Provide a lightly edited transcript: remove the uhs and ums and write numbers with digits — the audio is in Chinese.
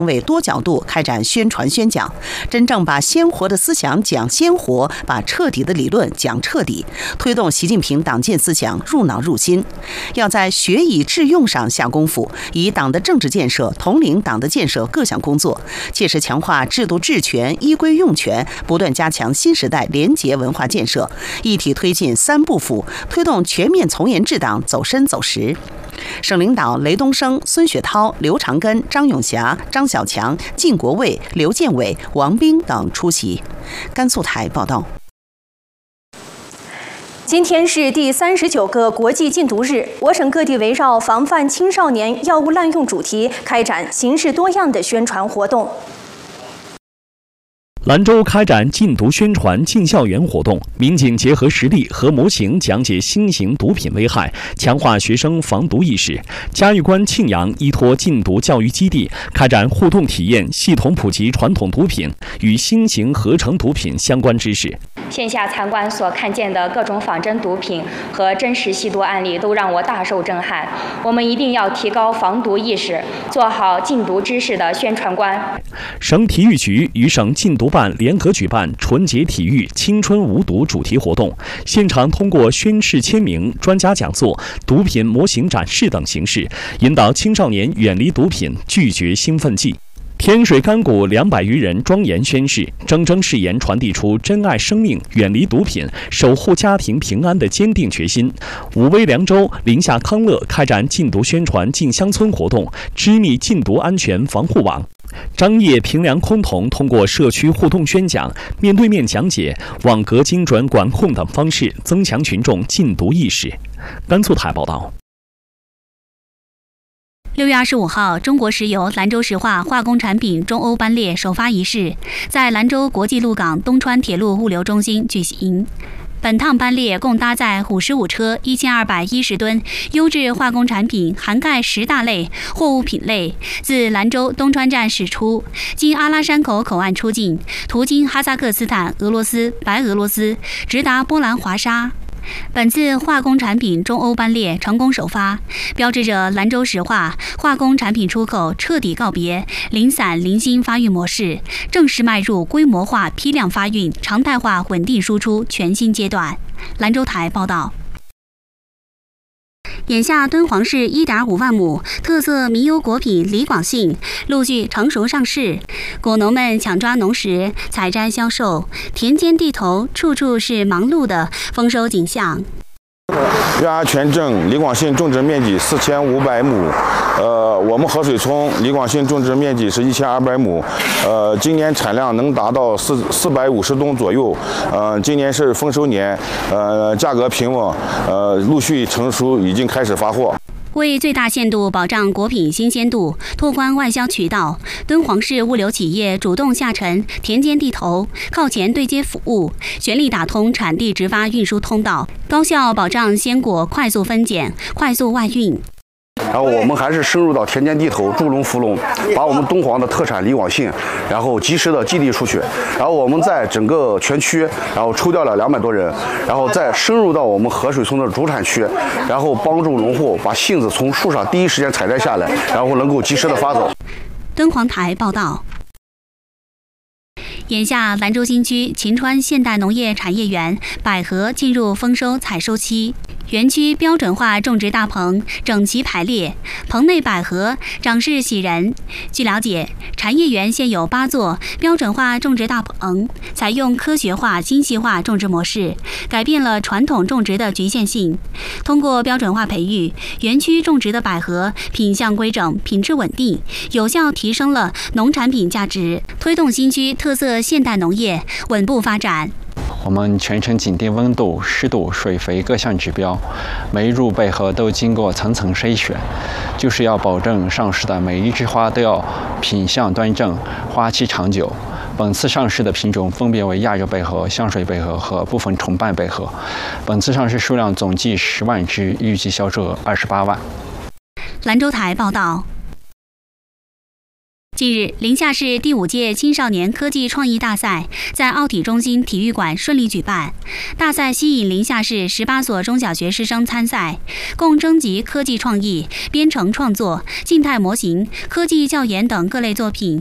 为多角度开展宣传宣讲，真正把鲜活的思想讲鲜活，把彻底的理论讲彻底，推动习近平党建思想入脑入心。要在学以致用上下功夫，以党的政治建设统领党的建设各项工作，切实强化制度治权、依规用权，不断加强新时代廉洁文化建设，一体推进三不腐，推动全面从严治党走深走实。省领导雷东升、孙雪涛、刘长根、张永霞、张小强、靳国卫、刘建伟、王斌等出席。甘肃台报道。 今天是第39个国际禁毒日，我省各地围绕防范青少年药物滥用主题，开展形式多样的宣传活动。 兰州开展禁毒宣传进校园活动，民警结合实例和模型讲解新型毒品危害，强化学生防毒意识。嘉峪关庆阳依托禁毒教育基地，开展互动体验，系统普及传统毒品与新型合成毒品相关知识。 线下参观所看见的各种仿真毒品和真实吸毒案例都让我大受震撼。我们一定要提高防毒意识，做好禁毒知识的宣传官。 省体育局与省禁毒办联合举办纯洁体育青春无毒主题活动，现场通过宣誓签名、专家讲座、毒品模型展示等形式，引导青少年远离毒品，拒绝兴奋剂。天水干谷200余人庄严宣誓，铮铮誓言传递出珍爱生命、远离毒品、守护家庭平安的坚定决心。武威凉州临夏康乐开展禁毒宣传进乡村活动，织密禁毒安全防护网。张掖平凉崆峒通过社区互动宣讲、面对面讲解、网格精准管控等方式，增强群众禁毒意识。甘肃台报道。 6月25号，中国石油兰州石化化工产品中欧班列首发仪式在兰州国际陆港东川铁路物流中心举行。本趟班列共搭载55车1210吨优质化工产品，涵盖10大类货物品类，自兰州东川站驶出，经阿拉山口口岸出境，途经哈萨克斯坦、俄罗斯、白俄罗斯，直达波兰华沙。本次化工产品中欧班列成功首发，标志着兰州石化化工产品出口彻底告别零散零星发运模式，正式迈入规模化批量发运、常态化稳定输出全新阶段。兰州台报道。眼下，敦煌市1.5万亩特色名优果品李广信陆续成熟上市，果农们抢抓农时采摘销售，田间地头处处是忙碌的丰收景象。 月阿全镇李广信种植面积4500亩，我们河水村李广信种植面积是1200亩，今年产量能达到450吨左右，今年是丰收年，价格平稳，陆续成熟，已经开始发货。 为最大限度保障果品新鲜度，拓宽外销渠道，敦煌市物流企业主动下沉田间地头，靠前对接服务，全力打通产地直发运输通道，高效保障鲜果快速分拣、快速外运。 然后我们还是深入到田间地头，助农扶农，把我们敦煌的特产李广信，然后及时的寄递出去。然后我们在整个全区，然后抽调了200多人，然后再深入到我们河水村的主产区，然后帮助农户把杏子从树上第一时间采摘下来，然后能够及时的发走。 敦煌台报道。眼下，兰州新区秦川现代农业产业园百合进入丰收采收期。园区标准化种植大棚整齐排列，棚内百合长势喜人。据了解，产业园现有8座标准化种植大棚，采用科学化、精细化种植模式，改变了传统种植的局限性。通过标准化培育，园区种植的百合品相规整、品质稳定，有效提升了农产品价值，推动新区特色现代农业稳步发展。 我们全程紧盯温度、湿度、水肥各项指标，每一株百合都经过层层筛选，就是要保证上市的每一枝花都要品相端正、花期长久。本次上市的品种分别为亚洲百合、香水百合和部分重瓣百合。本次上市数量总计10万只，预计销售额28万。 兰州台报道。 近日，临夏市第5届青少年科技创意大赛在奥体中心体育馆顺利举办。大赛吸引临夏市18所中小学师生参赛，共征集科技创意、编程创作、静态模型、科技教研等各类作品。